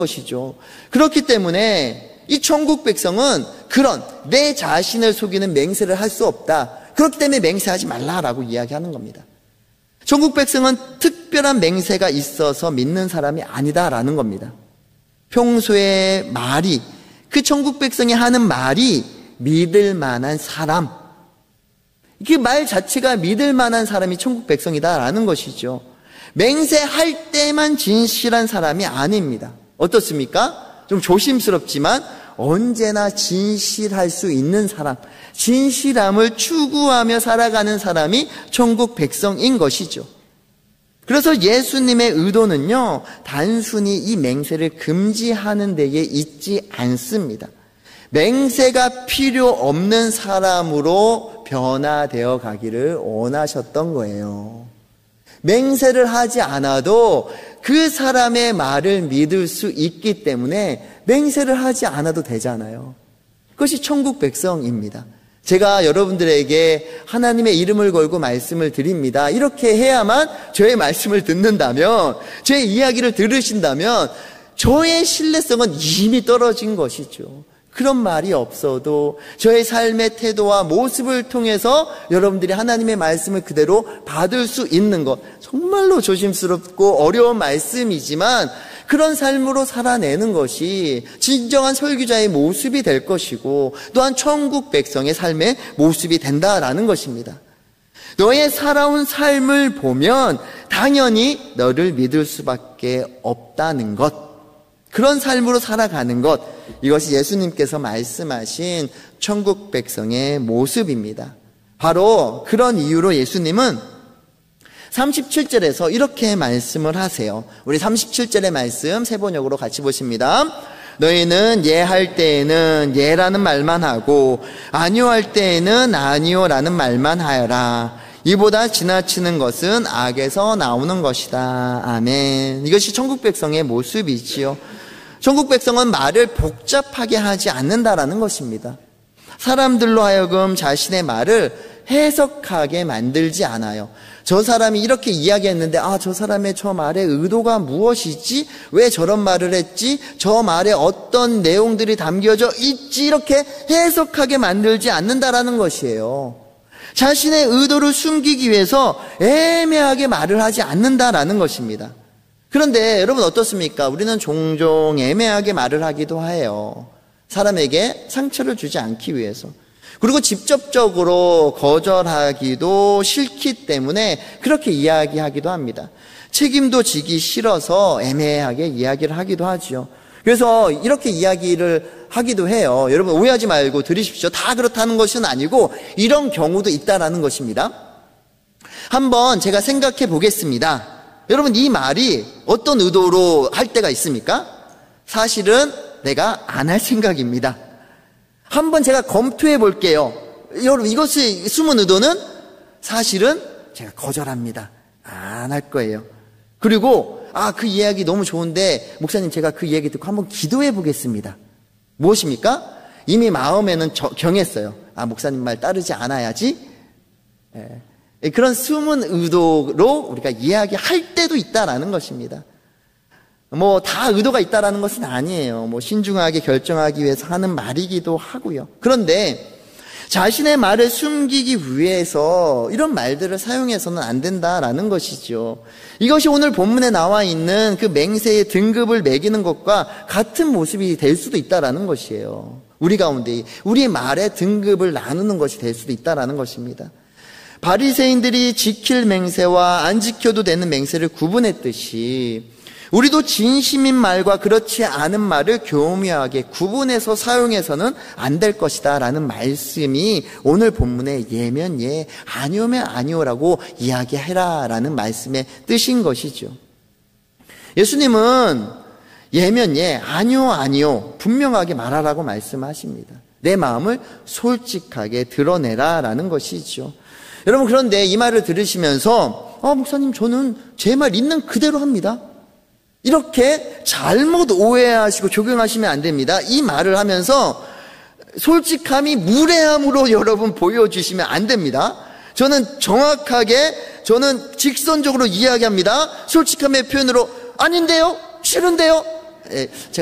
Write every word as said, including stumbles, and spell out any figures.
것이죠. 그렇기 때문에 이 천국 백성은 그런 내 자신을 속이는 맹세를 할 수 없다. 그렇기 때문에 맹세하지 말라라고 이야기하는 겁니다. 천국 백성은 특별한 맹세가 있어서 믿는 사람이 아니다라는 겁니다. 평소에 말이, 그 천국 백성이 하는 말이 믿을 만한 사람, 그 말 자체가 믿을 만한 사람이 천국 백성이다라는 것이죠. 맹세할 때만 진실한 사람이 아닙니다. 어떻습니까? 좀 조심스럽지만 언제나 진실할 수 있는 사람, 진실함을 추구하며 살아가는 사람이 천국 백성인 것이죠. 그래서 예수님의 의도는요, 단순히 이 맹세를 금지하는 데에 있지 않습니다. 맹세가 필요 없는 사람으로 변화되어 가기를 원하셨던 거예요. 맹세를 하지 않아도 그 사람의 말을 믿을 수 있기 때문에 맹세를 하지 않아도 되잖아요. 그것이 천국 백성입니다. 제가 여러분들에게 하나님의 이름을 걸고 말씀을 드립니다. 이렇게 해야만 저의 말씀을 듣는다면, 제 이야기를 들으신다면 저의 신뢰성은 이미 떨어진 것이죠. 그런 말이 없어도 저의 삶의 태도와 모습을 통해서 여러분들이 하나님의 말씀을 그대로 받을 수 있는 것, 정말로 조심스럽고 어려운 말씀이지만 그런 삶으로 살아내는 것이 진정한 설교자의 모습이 될 것이고, 또한 천국 백성의 삶의 모습이 된다라는 것입니다. 너의 살아온 삶을 보면 당연히 너를 믿을 수밖에 없다는 것, 그런 삶으로 살아가는 것, 이것이 예수님께서 말씀하신 천국 백성의 모습입니다. 바로 그런 이유로 예수님은 삼십칠 절에서 이렇게 말씀을 하세요. 우리 삼십칠 절의 말씀 세 번역으로 같이 보십니다. 너희는 예 할 때에는 예라는 말만 하고 아니요 할 때에는 아니요라는 말만 하여라. 이보다 지나치는 것은 악에서 나오는 것이다. 아멘. 이것이 천국 백성의 모습이지요. 천국 백성은 말을 복잡하게 하지 않는다라는 것입니다. 사람들로 하여금 자신의 말을 해석하게 만들지 않아요. 저 사람이 이렇게 이야기했는데, 아, 저 사람의 저 말의 의도가 무엇이지? 왜 저런 말을 했지? 저 말에 어떤 내용들이 담겨져 있지? 이렇게 해석하게 만들지 않는다라는 것이에요. 자신의 의도를 숨기기 위해서 애매하게 말을 하지 않는다라는 것입니다. 그런데 여러분 어떻습니까? 우리는 종종 애매하게 말을 하기도 해요. 사람에게 상처를 주지 않기 위해서. 그리고 직접적으로 거절하기도 싫기 때문에 그렇게 이야기하기도 합니다. 책임도 지기 싫어서 애매하게 이야기를 하기도 하죠. 그래서 이렇게 이야기를 하기도 해요. 여러분 오해하지 말고 들으십시오. 다 그렇다는 것은 아니고 이런 경우도 있다라는 것입니다. 한번 제가 생각해 보겠습니다. 여러분 이 말이 어떤 의도로 할 때가 있습니까? 사실은 내가 안 할 생각입니다. 한번 제가 검토해 볼게요. 여러분 이것의 숨은 의도는 사실은 제가 거절합니다. 안 할 거예요. 그리고 아, 그 이야기 너무 좋은데 목사님 제가 그 이야기 듣고 한번 기도해 보겠습니다. 무엇입니까? 이미 마음에는 저, 정했어요. 아, 목사님 말 따르지 않아야지. 예. 그런 숨은 의도로 우리가 이야기할 때도 있다라는 것입니다. 뭐 다 의도가 있다라는 것은 아니에요. 뭐 신중하게 결정하기 위해서 하는 말이기도 하고요. 그런데 자신의 말을 숨기기 위해서 이런 말들을 사용해서는 안 된다라는 것이죠. 이것이 오늘 본문에 나와 있는 그 맹세의 등급을 매기는 것과 같은 모습이 될 수도 있다라는 것이에요. 우리 가운데 우리 말의 등급을 나누는 것이 될 수도 있다라는 것입니다. 바리새인들이 지킬 맹세와 안 지켜도 되는 맹세를 구분했듯이 우리도 진심인 말과 그렇지 않은 말을 교묘하게 구분해서 사용해서는 안 될 것이다 라는 말씀이 오늘 본문에 예면 예, 아니오면 아니오라고 이야기해라 라는 말씀의 뜻인 것이죠. 예수님은 예면 예, 아니오 아니오 분명하게 말하라고 말씀하십니다. 내 마음을 솔직하게 드러내라 라는 것이죠. 여러분 그런데 이 말을 들으시면서 아, 목사님 저는 제 말 있는 그대로 합니다. 이렇게 잘못 오해하시고 적용하시면 안 됩니다. 이 말을 하면서 솔직함이 무례함으로 여러분 보여주시면 안 됩니다. 저는 정확하게 저는 직선적으로 이야기합니다. 솔직함의 표현으로 아닌데요? 싫은데요? 제가